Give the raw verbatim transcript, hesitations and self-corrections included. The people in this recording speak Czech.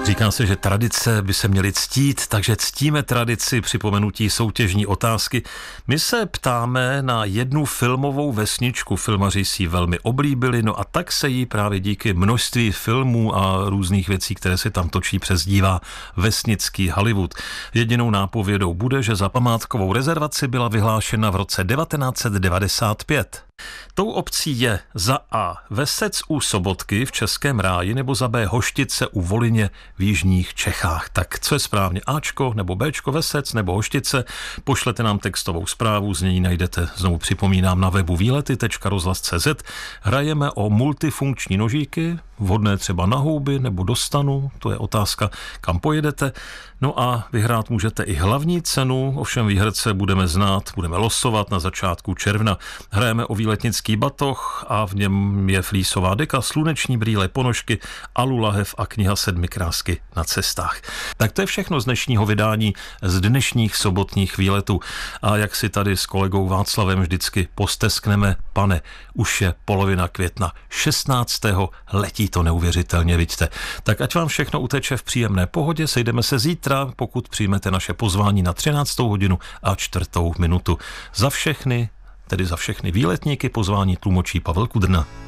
Říká se, že tradice by se měly ctít, takže ctíme tradici připomenutí soutěžní otázky. My se ptáme na jednu filmovou vesničku. Filmaři si ji velmi oblíbili, no a tak se jí právě díky množství filmů a různých věcí, které se tam točí, přezdívá vesnický Hollywood. Jedinou nápovědou bude, že za památkovou rezervaci byla vyhlášena v roce devatenáct set devadesát pět. Tou obcí je za A. Vesec u Sobotky v Českém Ráji nebo za B. Hoštice u Volyně v jižních Čechách. Tak co je správně? Ačko nebo Bčko, Vesec nebo Hoštice? Pošlete nám textovou zprávu, z něj najdete, znovu připomínám, na webu výlety tečka rozhlas tečka cé zet. Hrajeme o multifunkční nožíky, vhodné třeba na houby nebo do stanu, to je otázka, kam pojedete. No a vyhrát můžete i hlavní cenu, ovšem výherce budeme znát, budeme losovat na začátku června. Hrajeme o výletnický batoh a v něm je flísová deka, sluneční brýle, ponožky, alu lahev a kniha Sedmi krásky na cestách. Tak to je všechno z dnešního vydání, z dnešních sobotních výletů. A jak si tady s kolegou Václavem vždycky posteskneme, pane, už je polovina května, šestnáctého letí to neuvěřitelně, vidíte. Tak ať vám všechno uteče v příjemné pohodě, sejdeme se zítra, pokud přijmete naše pozvání na třináctou hodinu a čtvrtou minutu. Za všechny, tedy za všechny výletníky, pozvání tlumočí Pavel Kudrna.